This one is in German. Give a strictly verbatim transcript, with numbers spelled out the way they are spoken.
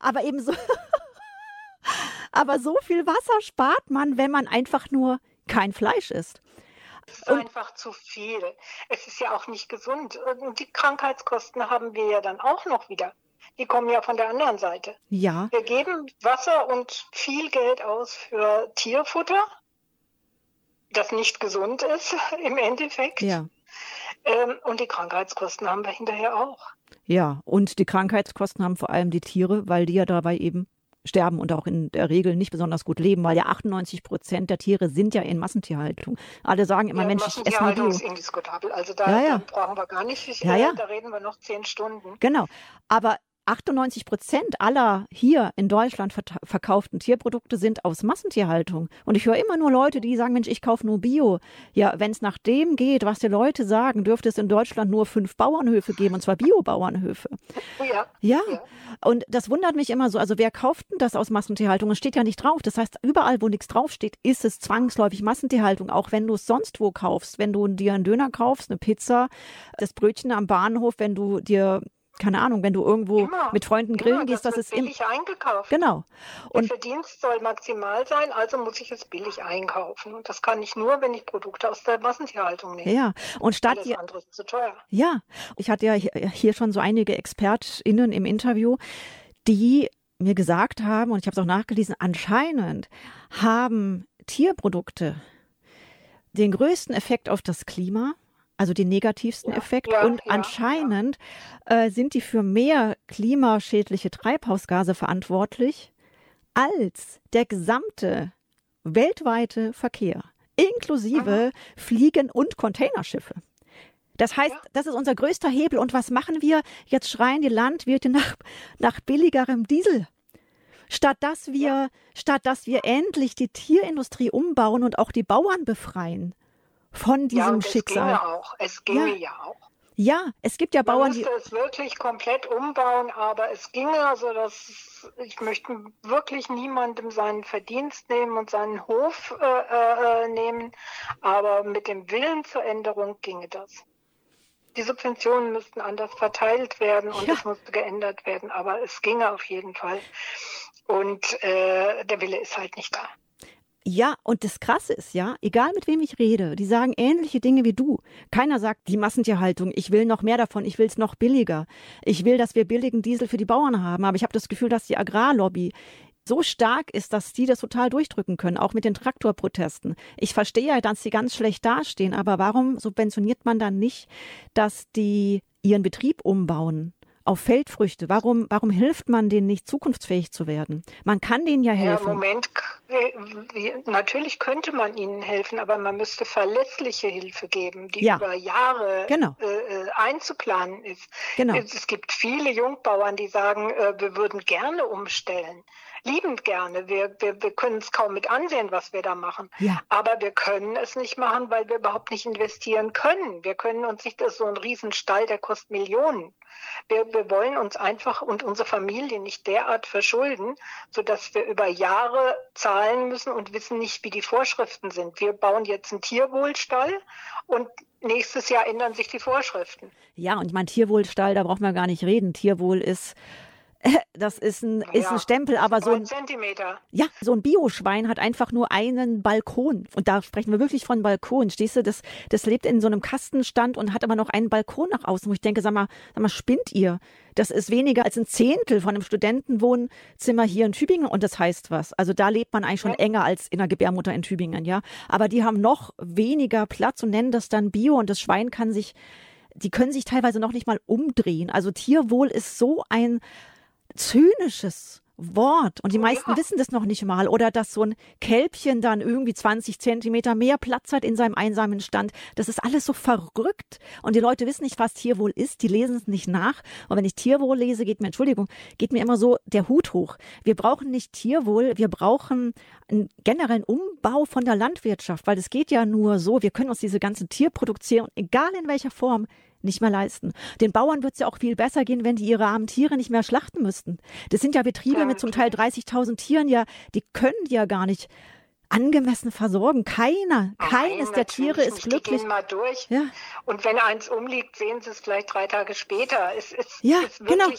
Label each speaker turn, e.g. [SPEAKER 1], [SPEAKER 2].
[SPEAKER 1] aber eben so, aber so viel Wasser spart man, wenn man einfach nur kein Fleisch isst.
[SPEAKER 2] Es ist und einfach zu viel. Es ist ja auch nicht gesund. Und die Krankheitskosten haben wir ja dann auch noch wieder. Die kommen ja von der anderen Seite.
[SPEAKER 1] Ja.
[SPEAKER 2] Wir geben Wasser und viel Geld aus für Tierfutter, das nicht gesund ist im Endeffekt.
[SPEAKER 1] Ja.
[SPEAKER 2] Ähm, und die Krankheitskosten haben wir hinterher auch.
[SPEAKER 1] Ja, und die Krankheitskosten haben vor allem die Tiere, weil die ja dabei eben sterben und auch in der Regel nicht besonders gut leben, weil ja achtundneunzig Prozent der Tiere sind ja in Massentierhaltung. Alle sagen immer,
[SPEAKER 2] ja,
[SPEAKER 1] Mensch, ich esse nur
[SPEAKER 2] Massentierhaltung
[SPEAKER 1] Bio.
[SPEAKER 2] ist indiskutabel. Also da,
[SPEAKER 1] ja, ja.
[SPEAKER 2] da brauchen wir gar nicht,
[SPEAKER 1] ja, ja.
[SPEAKER 2] da reden wir noch zehn Stunden.
[SPEAKER 1] Genau, aber achtundneunzig Prozent aller hier in Deutschland verkauften Tierprodukte sind aus Massentierhaltung. Und ich höre immer nur Leute, die sagen, Mensch, ich kaufe nur Bio. Ja, wenn es nach dem geht, was die Leute sagen, dürfte es in Deutschland nur fünf Bauernhöfe geben, und zwar Bio-Bauernhöfe.
[SPEAKER 2] Ja.
[SPEAKER 1] ja.
[SPEAKER 2] Ja.
[SPEAKER 1] Und das wundert mich immer so. Also wer kauft denn das aus Massentierhaltung? Es steht ja nicht drauf. Das heißt, überall, wo nichts draufsteht, ist es zwangsläufig Massentierhaltung. Auch wenn du es sonst wo kaufst. Wenn du dir einen Döner kaufst, eine Pizza, das Brötchen am Bahnhof, wenn du dir keine Ahnung, wenn du irgendwo
[SPEAKER 2] immer,
[SPEAKER 1] mit Freunden grillen
[SPEAKER 2] immer,
[SPEAKER 1] gehst,
[SPEAKER 2] das
[SPEAKER 1] das ist
[SPEAKER 2] billig im, eingekauft.
[SPEAKER 1] Genau.
[SPEAKER 2] Und der Verdienst soll maximal sein, also muss ich es billig einkaufen. Und das kann ich nur, wenn ich Produkte aus der Massentierhaltung nehme.
[SPEAKER 1] Ja, und statt
[SPEAKER 2] alles andere ist zu teuer.
[SPEAKER 1] Ja, ich hatte ja hier schon so einige ExpertInnen im Interview, die mir gesagt haben, und ich habe es auch nachgelesen, anscheinend haben Tierprodukte den größten Effekt auf das Klima, also den negativsten
[SPEAKER 2] ja,
[SPEAKER 1] Effekt.
[SPEAKER 2] Ja,
[SPEAKER 1] und
[SPEAKER 2] ja,
[SPEAKER 1] anscheinend ja. Äh, sind die für mehr klimaschädliche Treibhausgase verantwortlich als der gesamte weltweite Verkehr, inklusive mhm. Fliegen- und Containerschiffe. Das heißt, ja. das ist unser größter Hebel. Und was machen wir? Jetzt schreien die Landwirte nach, nach billigerem Diesel. Statt dass wir, ja. statt dass wir endlich die Tierindustrie umbauen und auch die Bauern befreien von diesem
[SPEAKER 2] ja, und
[SPEAKER 1] Schicksal.
[SPEAKER 2] Es ginge auch. Es ginge ja, ja auch.
[SPEAKER 1] Ja, es gibt ja Bauern,
[SPEAKER 2] die... Man müsste es wirklich komplett umbauen, aber es ginge, also das, ich möchte wirklich niemandem seinen Verdienst nehmen und seinen Hof äh, äh, nehmen, aber mit dem Willen zur Änderung ginge das. Die Subventionen müssten anders verteilt werden und ja. es musste geändert werden, aber es ginge auf jeden Fall. Und äh, der Wille ist halt nicht da.
[SPEAKER 1] Ja, und das Krasse ist ja, egal mit wem ich rede, die sagen ähnliche Dinge wie du. Keiner sagt, die Massentierhaltung, ich will noch mehr davon, ich will es noch billiger. Ich will, dass wir billigen Diesel für die Bauern haben, aber ich habe das Gefühl, dass die Agrarlobby so stark ist, dass die das total durchdrücken können, auch mit den Traktorprotesten. Ich verstehe ja, dass sie ganz schlecht dastehen, aber warum subventioniert man dann nicht, dass die ihren Betrieb umbauen auf Feldfrüchte? Warum, warum hilft man denen nicht, zukunftsfähig zu werden? Man kann denen ja helfen.
[SPEAKER 2] Ja, Moment, natürlich könnte man ihnen helfen, aber man müsste verlässliche Hilfe geben, die ja. über Jahre
[SPEAKER 1] genau.
[SPEAKER 2] äh, einzuplanen ist.
[SPEAKER 1] Genau.
[SPEAKER 2] Es gibt viele Jungbauern, die sagen, äh, wir würden gerne umstellen. Liebend gerne. Wir, wir, wir können es kaum mit ansehen, was wir da machen.
[SPEAKER 1] Ja.
[SPEAKER 2] Aber wir können es nicht machen, weil wir überhaupt nicht investieren können. Wir können uns nicht, das ist so ein Riesenstall, der kostet Millionen. Wir, wir wollen uns einfach und unsere Familie nicht derart verschulden, sodass wir über Jahre zahlen müssen und wissen nicht, wie die Vorschriften sind. Wir bauen jetzt einen Tierwohlstall und nächstes Jahr ändern sich die Vorschriften.
[SPEAKER 1] Ja, und mein Tierwohlstall, da braucht man gar nicht reden. Tierwohl ist... Das ist ein, ist
[SPEAKER 2] ja,
[SPEAKER 1] ein Stempel, aber so ein,
[SPEAKER 2] Zentimeter.
[SPEAKER 1] Ja, so ein Bioschwein hat einfach nur einen Balkon. Und da sprechen wir wirklich von Balkon. Stehst du, das, das lebt in so einem Kastenstand und hat aber noch einen Balkon nach außen, wo ich denke, sag mal, sag mal, spinnt ihr? Das ist weniger als ein Zehntel von einem Studentenwohnzimmer hier in Tübingen und das heißt was. Also da lebt man eigentlich schon ja. enger als in der Gebärmutter in Tübingen, ja. Aber die haben noch weniger Platz und nennen das dann Bio und das Schwein kann sich, die können sich teilweise noch nicht mal umdrehen. Also Tierwohl ist so ein zynisches Wort und die meisten ja. wissen das noch nicht mal oder dass so ein Kälbchen dann irgendwie zwanzig Zentimeter mehr Platz hat in seinem einsamen Stand. Das ist alles so verrückt und die Leute wissen nicht, was Tierwohl ist, die lesen es nicht nach und wenn ich Tierwohl lese, geht mir, Entschuldigung, geht mir immer so der Hut hoch. Wir brauchen nicht Tierwohl, wir brauchen einen generellen Umbau von der Landwirtschaft, weil es geht ja nur so, wir können uns diese ganze Tierproduktion, egal in welcher Form, nicht mehr leisten. Den Bauern wird es ja auch viel besser gehen, wenn die ihre armen Tiere nicht mehr schlachten müssten. Das sind ja Betriebe mit zum Teil dreißigtausend Tieren, ja, die können die ja gar nicht angemessen versorgen. Keiner, keines
[SPEAKER 2] Nein,
[SPEAKER 1] der Tiere ist
[SPEAKER 2] nicht.
[SPEAKER 1] glücklich.
[SPEAKER 2] Die gehen mal durch.
[SPEAKER 1] Ja.
[SPEAKER 2] Und wenn eins umliegt, sehen sie es vielleicht drei Tage später. Es ist,
[SPEAKER 1] ja,
[SPEAKER 2] ist wirklich
[SPEAKER 1] genau.